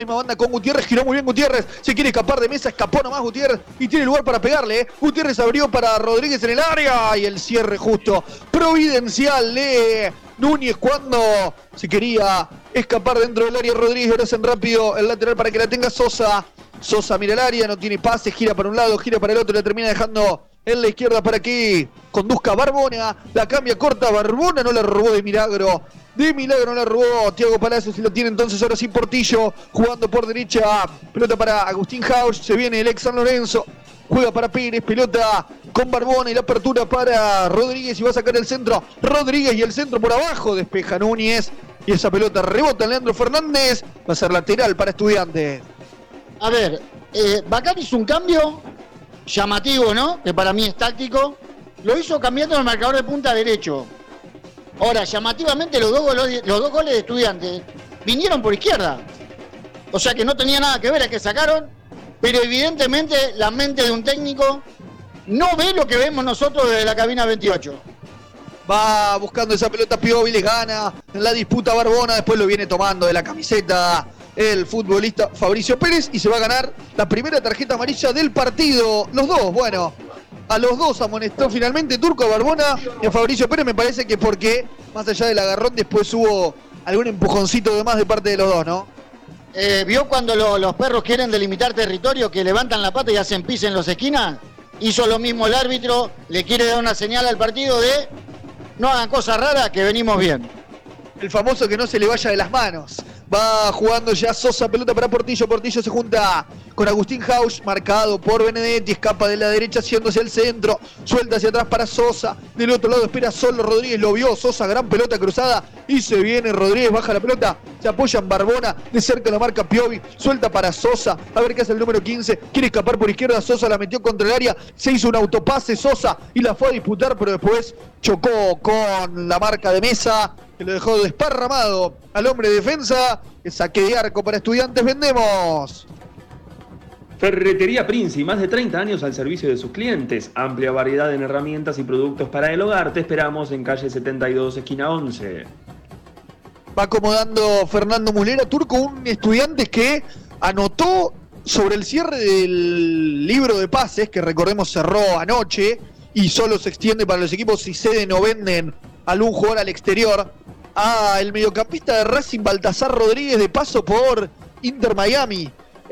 misma banda con Gutiérrez, giró muy bien Gutiérrez, se quiere escapar de Mesa, escapó nomás Gutiérrez y tiene lugar para pegarle. Gutiérrez abrió para Rodríguez en el área y el cierre justo, providencial de Núñez cuando se quería escapar dentro del área. Rodríguez ahora hacen rápido el lateral para que la tenga Sosa. Sosa mira el área, no tiene pase, gira para un lado, gira para el otro, la termina dejando en la izquierda para que conduzca Barbona, la cambia corta, Barbona no la robó de milagro no la robó Thiago Palacios y lo tiene entonces ahora sí Portillo, jugando por derecha, pelota para Agustín Hausch, se viene el ex San Lorenzo, juega para Pérez, pelota con Barbona y la apertura para Rodríguez y va a sacar el centro, Rodríguez y el centro por abajo, despeja Núñez y esa pelota rebota en Leandro Fernández, va a ser lateral para Estudiantes. A ver, Bacán hizo un cambio llamativo, ¿no? Que para mí es táctico. Lo hizo cambiando el marcador de punta derecho. Ahora, llamativamente los dos goles de Estudiantes vinieron por izquierda. O sea que no tenía nada que ver a que sacaron, pero evidentemente la mente de un técnico no ve lo que vemos nosotros desde la cabina 28. Va buscando esa pelota Piovi, le gana en la disputa Barbona, después lo viene tomando de la camiseta el futbolista Fabricio Pérez y se va a ganar la primera tarjeta amarilla del partido. Los dos, bueno, a los dos amonestó finalmente Turco, a Barbona y a Fabricio Pérez, me parece que porque más allá del agarrón después hubo algún empujoncito de más de parte de los dos, ¿no? ¿Vio cuando los perros quieren delimitar territorio, que levantan la pata y hacen pis en las esquinas? Hizo lo mismo el árbitro, le quiere dar una señal al partido de no hagan cosas raras, que venimos bien. El famoso que no se le vaya de las manos. Va jugando ya Sosa, pelota para Portillo. Portillo se junta con Agustín Hausch, marcado por Benedetti. Escapa de la derecha haciéndose el centro. Suelta hacia atrás para Sosa. Del otro lado espera solo Rodríguez. Lo vio Sosa, gran pelota cruzada. Y se viene Rodríguez, baja la pelota. Se apoya en Barbona. De cerca la marca Piovi. Suelta para Sosa. A ver qué hace el número 15. Quiere escapar por izquierda. Sosa la metió contra el área. Se hizo un autopase Sosa y la fue a disputar, pero después chocó con la marca de Mesa, que lo dejó desparramado al hombre de defensa. El saque de arco para Estudiantes. Vendemos. Ferretería Princi, más de 30 años al servicio de sus clientes. Amplia variedad en herramientas y productos para el hogar. Te esperamos en calle 72, esquina 11. Va acomodando Fernando Mulera. Turco, un Estudiantes que anotó sobre el cierre del libro de pases, que recordemos cerró anoche, y solo se extiende para los equipos si ceden o venden algún jugador al exterior. El mediocampista de Racing, Baltasar Rodríguez, de paso por Inter Miami.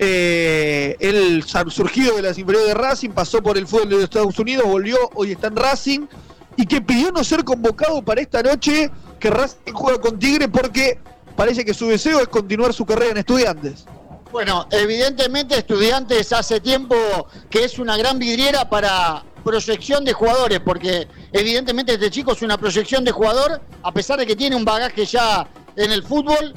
El surgido de las inferiores de Racing, pasó por el fútbol de Estados Unidos, volvió, hoy está en Racing, y que pidió no ser convocado para esta noche que Racing juega con Tigre, porque parece que su deseo es continuar su carrera en Estudiantes. Bueno, evidentemente Estudiantes hace tiempo que es una gran vidriera para proyección de jugadores, porque evidentemente este chico es una proyección de jugador, a pesar de que tiene un bagaje ya en el fútbol,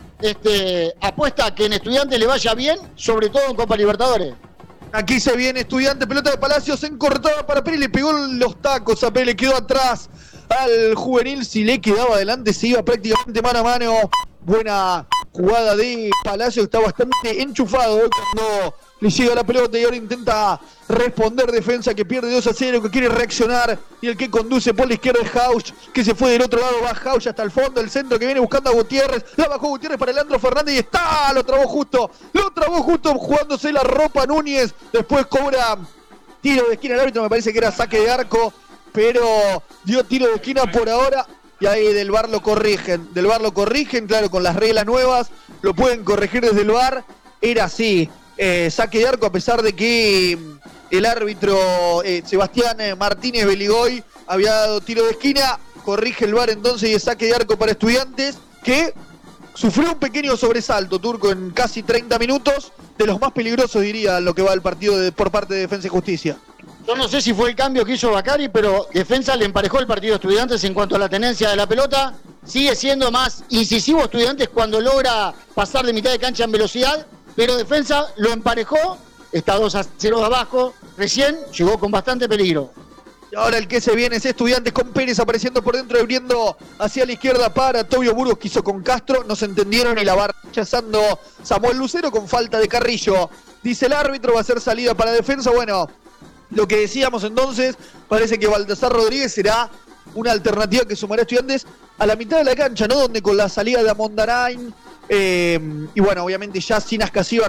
apuesta a que en Estudiantes le vaya bien, sobre todo en Copa Libertadores. Aquí se viene Estudiantes, pelota de Palacios, encortada para Pérez, le pegó en los tacos a Pérez, le quedó atrás al juvenil, si le quedaba adelante se iba prácticamente mano a mano. Buena jugada de Palacios, está bastante enchufado cuando le llega la pelota y ahora intenta responder defensa que pierde 2-0, que quiere reaccionar, y el que conduce por la izquierda es Hausch, que se fue del otro lado, va Hausch hasta el fondo, el centro que viene buscando a Gutiérrez, la bajó Gutiérrez para Leandro Fernández y está, lo trabó justo jugándose la ropa Núñez, después cobra tiro de esquina el árbitro, me parece que era saque de arco, pero dio tiro de esquina por ahora. Y ahí del VAR lo corrigen, claro, con las reglas nuevas, lo pueden corregir desde el VAR, era así, saque de arco a pesar de que el árbitro Sebastián Martínez Beligoy había dado tiro de esquina, corrige el VAR entonces y es saque de arco para Estudiantes, que sufrió un pequeño sobresalto, Turco, en casi 30 minutos, de los más peligrosos diría en lo que va el partido por parte de Defensa y Justicia. Yo no sé si fue el cambio que hizo Bacari, pero Defensa le emparejó el partido a Estudiantes en cuanto a la tenencia de la pelota. Sigue siendo más incisivo Estudiantes cuando logra pasar de mitad de cancha en velocidad, pero Defensa lo emparejó, está 2-0 de abajo, recién llegó con bastante peligro. Y ahora el que se viene es Estudiantes con Pérez apareciendo por dentro, abriendo hacia la izquierda para Tobio Burgos, que hizo con Castro, no se entendieron y la va rechazando Samuel Lucero con falta de Carrillo. Dice el árbitro, va a ser salida para Defensa, bueno. Lo que decíamos entonces, parece que Baltasar Rodríguez será una alternativa que sumará a Estudiantes a la mitad de la cancha, ¿no? Donde con la salida de Amondarain, y bueno, obviamente ya sin Ascasíbar